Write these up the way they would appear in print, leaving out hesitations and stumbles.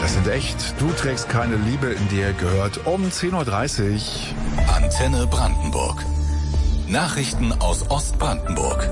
das sind echt. Du trägst keine Liebe in dir, gehört um 10.30 Uhr. Antenne Brandenburg. Nachrichten aus Ostbrandenburg.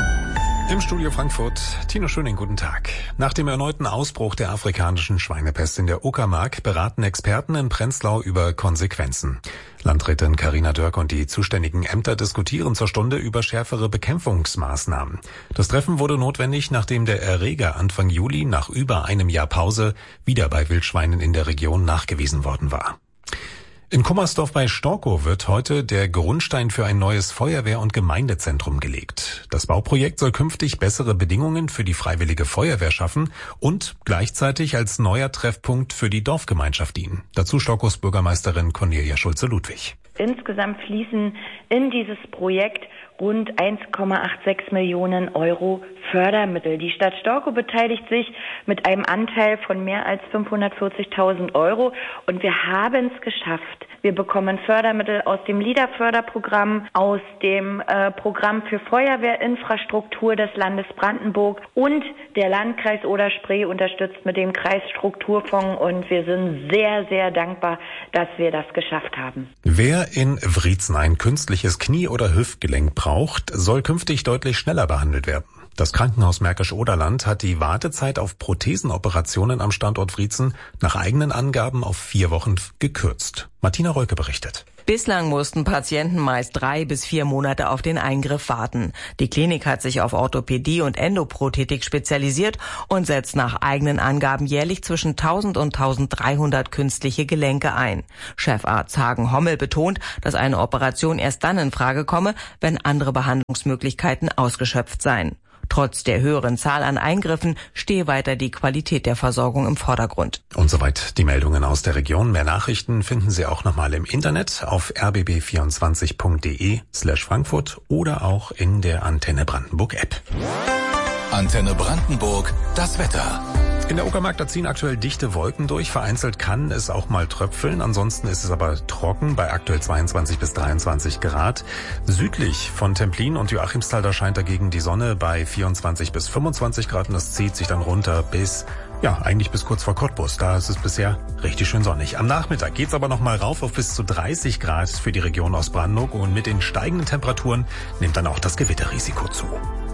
Im Studio Frankfurt, Tino Schöning, guten Tag. Nach dem erneuten Ausbruch der afrikanischen Schweinepest in der Uckermark beraten Experten in Prenzlau über Konsequenzen. Landrätin Carina Dörk und die zuständigen Ämter diskutieren zur Stunde über schärfere Bekämpfungsmaßnahmen. Das Treffen wurde notwendig, nachdem der Erreger Anfang Juli nach über einem Jahr Pause wieder bei Wildschweinen in der Region nachgewiesen worden war. In Kummersdorf bei Storkow wird heute der Grundstein für ein neues Feuerwehr- und Gemeindezentrum gelegt. Das Bauprojekt soll künftig bessere Bedingungen für die Freiwillige Feuerwehr schaffen und gleichzeitig als neuer Treffpunkt für die Dorfgemeinschaft dienen. Dazu Storkows Bürgermeisterin Cornelia Schulze-Ludwig. Insgesamt fließen in dieses Projekt rund 1,86 Millionen Euro Fördermittel. Die Stadt Storkow beteiligt sich mit einem Anteil von mehr als 540.000 Euro und wir haben es geschafft. Wir bekommen Fördermittel aus dem LEADER-Förderprogramm, aus dem Programm für Feuerwehrinfrastruktur des Landes Brandenburg und der Landkreis Oder-Spree unterstützt mit dem Kreisstrukturfonds und wir sind sehr, sehr dankbar, dass wir das geschafft haben. Wer in Wriezen ein künstliches Knie- oder Hüftgelenk braucht, soll künftig deutlich schneller behandelt werden. Das Krankenhaus Märkisch-Oderland hat die Wartezeit auf Prothesenoperationen am Standort Wriezen nach eigenen Angaben auf 4 Wochen gekürzt. Martina Reuke berichtet. Bislang mussten Patienten meist 3 bis 4 Monate auf den Eingriff warten. Die Klinik hat sich auf Orthopädie und Endoprothetik spezialisiert und setzt nach eigenen Angaben jährlich zwischen 1000 und 1300 künstliche Gelenke ein. Chefarzt Hagen Hommel betont, dass eine Operation erst dann in Frage komme, wenn andere Behandlungsmöglichkeiten ausgeschöpft seien. Trotz der höheren Zahl an Eingriffen stehe weiter die Qualität der Versorgung im Vordergrund. Und soweit die Meldungen aus der Region. Mehr Nachrichten finden Sie auch nochmal im Internet auf rbb24.de/Frankfurt oder auch in der Antenne Brandenburg App. Antenne Brandenburg, das Wetter. In der Uckermark, da ziehen aktuell dichte Wolken durch. Vereinzelt kann es auch mal tröpfeln. Ansonsten ist es aber trocken bei aktuell 22 bis 23 Grad. Südlich von Templin und Joachimsthal, da scheint dagegen die Sonne bei 24 bis 25 Grad. Und das zieht sich dann runter bis, eigentlich bis kurz vor Cottbus. Da ist es bisher richtig schön sonnig. Am Nachmittag geht's aber noch mal rauf auf bis zu 30 Grad für die Region Ostbrandenburg. Und mit den steigenden Temperaturen nimmt dann auch das Gewitterrisiko zu.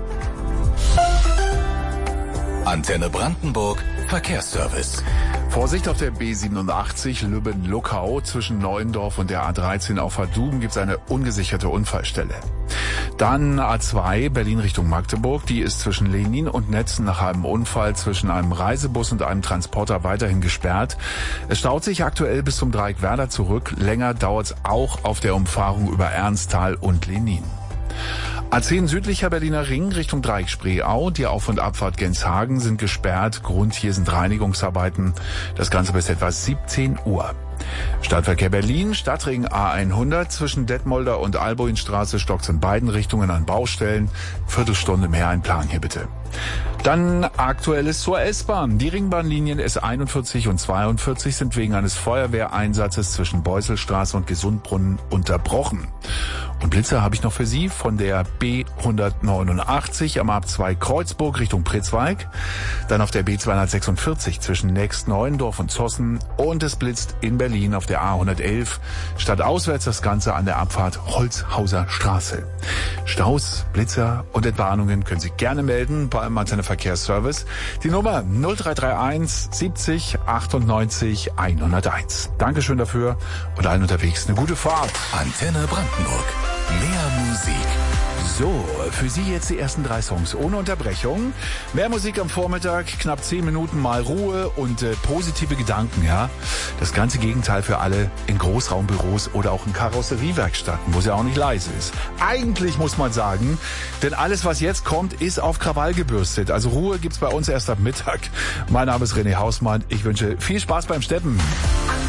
Antenne Brandenburg, Verkehrsservice. Vorsicht auf der B87 Lübben-Luckau zwischen Neuendorf und der A13 auf Verdum gibt es eine ungesicherte Unfallstelle. Dann A2 Berlin Richtung Magdeburg, die ist zwischen Lenin und Netzen nach einem Unfall zwischen einem Reisebus und einem Transporter weiterhin gesperrt. Es staut sich aktuell bis zum Dreieck Werder zurück. Länger dauert es auch auf der Umfahrung über Ernsthal und Lenin. A10 südlicher Berliner Ring Richtung Dreieck Spreeau. Die Auf- und Abfahrt Genshagen sind gesperrt. Grund hier sind Reinigungsarbeiten. Das Ganze bis etwa 17 Uhr. Stadtverkehr Berlin, Stadtring A100 zwischen Detmolder und Alboinstraße stockt's in beiden Richtungen an Baustellen. Viertelstunde mehr einplanen hier bitte. Dann Aktuelles zur S-Bahn. Die Ringbahnlinien S41 und 42 sind wegen eines Feuerwehreinsatzes zwischen Beuselstraße und Gesundbrunnen unterbrochen. Und Blitzer habe ich noch für Sie von der B189 am A2 Kreuzburg Richtung Pritzwalk. Dann auf der B246 zwischen Next Neuendorf und Zossen. Und es blitzt in Berlin auf der A111. Stadtauswärts das Ganze an der Abfahrt Holzhauser Straße. Staus, Blitzer und Entwarnungen können Sie gerne melden beim Antenne Verkehrsservice. Die Nummer 0331 70 98 101. Dankeschön dafür und allen unterwegs eine gute Fahrt. Antenne Brandenburg. Mehr Musik. So, für Sie jetzt die ersten 3 Songs ohne Unterbrechung. Mehr Musik am Vormittag, knapp 10 Minuten mal Ruhe und positive Gedanken, ja. Das ganze Gegenteil für alle in Großraumbüros oder auch in Karosseriewerkstätten, wo sie auch nicht leise ist. Eigentlich muss man sagen, denn alles, was jetzt kommt, ist auf Krawall gebürstet. Also Ruhe gibt's bei uns erst ab Mittag. Mein Name ist René Hausmann. Ich wünsche viel Spaß beim Steppen.